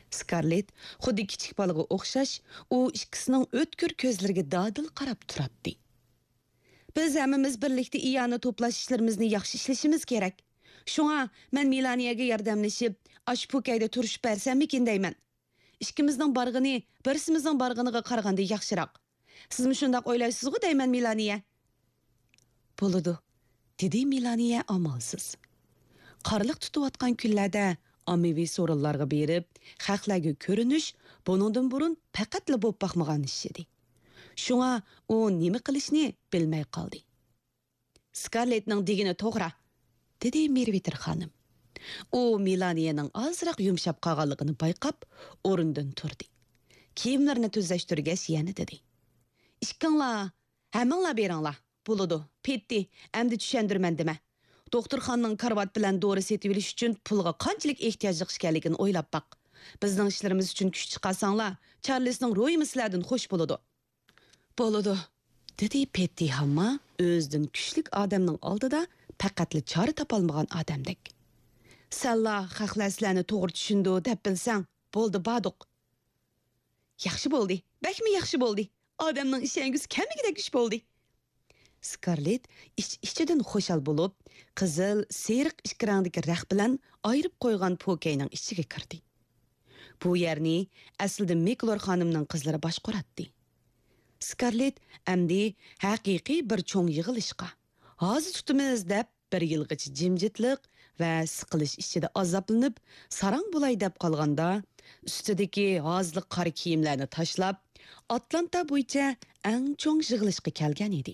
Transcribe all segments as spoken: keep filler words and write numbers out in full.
Scarlett xuddi kichik bolaga o'xshash, u ikkisining o'tkir ko'zlariga dadil qarab turardi. Biz hammamiz birlikda iyani to'plash ishlarimizni yaxshi ishlashimiz kerak. Shunga men Milaniyaga yordamlashib, ashpokayda turishib bersammikin deyman. Ikkimizning barg'ini birsimizning barg'iniga qaraganda yaxshiroq. Sizmi shunday o'ylaysiz-ku deyman Milaniya? Bo'ladi, dedi Milaniya amalsiz. Qarliq tutayotgan kunlarda ommaviy so'rinlarga berib, xalqlarga ko'rinish buningdan burun faqatla bo'lib baxmagan ish edi. Shunga u nima qilishni bilmay qoldi. Scarlettning degini to'g'ri, dedi Mervitir xonim. U Milaniyaning ozroq yumshab qolganligini payqab, o'rnidan turdi. Kiyimlarini tuzashtirgach yana dedi. Ikkinglar, hammanglar beringlar. Bo'ladi, petdi, endi tushundirman dema. Doktorxonning karvat bilan dori setib olish uchun pulga qanchalik ehtiyojli ekanligini o'ylab baq. Bizning ishlarimiz uchun kuch chiqarsanglar, Charlesning ro'yi sizlardan xush bo'ladi. Bo'ladi, dedi Petty hamma o'zidan kuchlik odamning oldida faqatli chora topolmagan odamdek. Salla xalqlarni to'g'ri tushundi deb bilsang, bo'ldi baduq. Yaxshi bo'ldi, bakmi yaxshi bo'ldi. Odamning ishongusi kamigidek ish bo'ldi. Scarlett iç-içidan xo'shal bo'lib, qizil, seriq ishqirangdagi raq bilan ayirib qo'ygan pokeyning ichiga kirdi. Bu yerni aslida Meklor xonimning qizlari boshqaratdi. Scarlett amdi haqiqiy bir cho'ng yig'ilishqa, hozir tutimiz deb bir yilgacha jimjitlik va siqilish ichida azoblanib, sarang bo'lay deb qolganda, ustidagi hozliq qora kiyimlarni tashlab, Atlanta bo'yicha eng cho'ng yig'ilishga kelgan edi.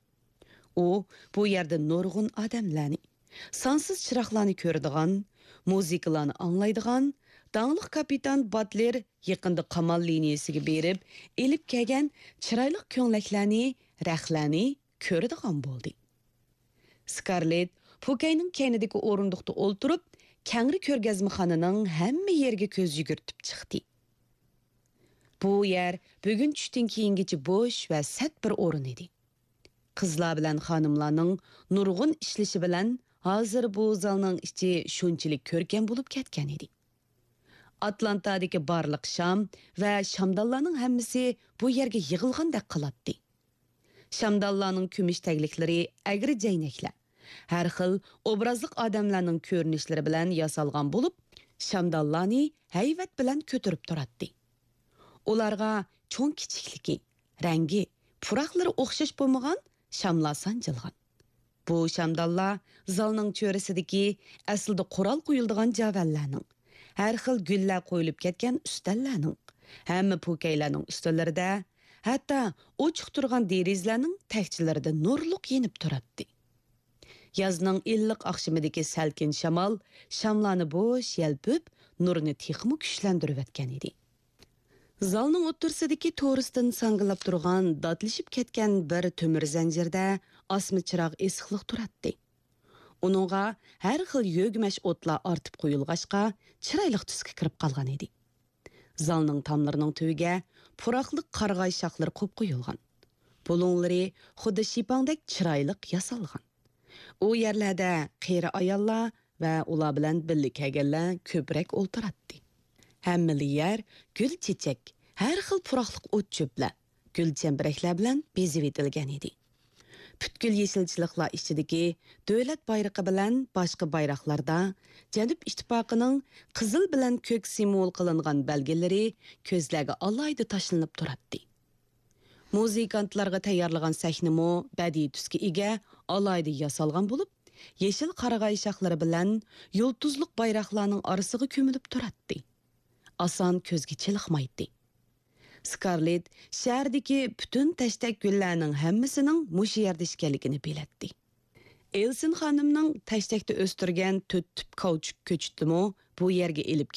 U bu yerda nurg'un odamlarni, sonsiz chiroqlarni ko'radigan, muzikalarni anglaydigan, danglik kapitan Butler yaqinda qamal liniyasiga berib, elib kelgan chiroyli ko'nglaklarni, raqlarni ko'radigan bo'ldi. Scarlett Pokeyning kenidagi o'rindiqda o'ltirib, kangri ko'rgazmaxonaning hamma yerga ko'z yugurtib chiqdi. Bu yer bugun tushdan keyingacha bo'sh va sat bir o'rin edi. Qizlar bilan xonimlarning nurg'un ishlashi bilan hozir bu zalning ichi shunchalik ko'rkam bo'lib ketgan edi. Atlantadagi barliq sham va shamdallarning hammasi bu yerga yig'ilgandek qiladi. Shamdallarning kumush tagliklari agri jaynaklar, har xil obrazliq odamlarning ko'rinishlari bilan yasalgan bo'lib, shamdallarni hayvat bilan ko'tarib turadi. Ularga cho'ng kichikligi, rangi, puraqlari o'xshash bo'lmagan shamlar sanjilgan. Bu shamdallar zalning cho'risidagi aslida qurol qo'yiladigan javallarning, har xil gullar qo'yilib ketgan ustallarning, hamma pokeylarning ustallarida, hatto ochiq turgan derizlarning tagchilarida nurliq yenib turadi. Yozning illiq oqshimidagi salkin shamol shamlarni bo'sh yalpib, nurni texmi kuchlantirib etgan edi. Zalning o'ttirsidagi to'risdan sangilab turgan, datlashib ketgan bir temir zanjirda osmi chiroq esiqliq turadi. Uningga har xil yo'gmash o'tlar ortib qo'yilg'ashqa, chiroyli tusga kirib qolgan edi. Zalning tomlarining tuviga puraqliq qarg'ay shoxlari qo'yib qo'yilgan. Bulunglari xuddi shipangdek chiroyli yasalgan. U yerlarda qeri ayollar va ular bilan birga kelganlar ko'proq o'ltiradi. Hamma yer gul chechak, har xil puraqliq o't cho'plar, gul chambaraklar bilan bezib etilgan edi. Butkul yeşilchiliklar ichidagi davlat bayrog'i bilan boshqa bayroqlarda Janub ittifoqining qizil bilan ko'k simvol qilingan belgilari ko'zlarga alayda tashlanib turadi. Muzikantlarga tayyorlagan sahnimi badiiy tusga ega alayda yasalgan bo'lib, yeshil qarag'ay shoxlari bilan yulduzliq bayroqlarning orasiga ko'milib turadi. Asan ko'zga chiliqmaydi. Scarlett shahardagi butun tashtak gullarning hammasining mush yerda ekanligini biladi. Elsin xonimning tashtakda o'stirgan to'rt tip kauchuk ko'chdimi bu yerga elib